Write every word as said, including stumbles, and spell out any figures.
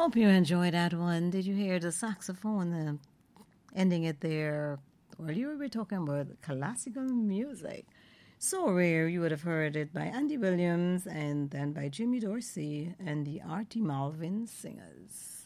Hope you enjoyed that one. Did you hear the saxophone uh, ending it there? Earlier we were talking about classical music. So Rare, you would have heard it by Andy Williams and then by Jimmy Dorsey and the Artie Malvin Singers.